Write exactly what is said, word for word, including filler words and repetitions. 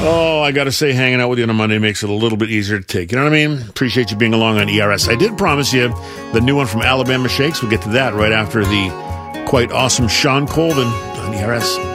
Oh, I got to say, hanging out with you on a Monday makes it a little bit easier to take. You know what I mean? Appreciate you being along on E R S. I did promise you the new one from Alabama Shakes. We'll get to that right after the quite awesome Sean Colvin on E R S.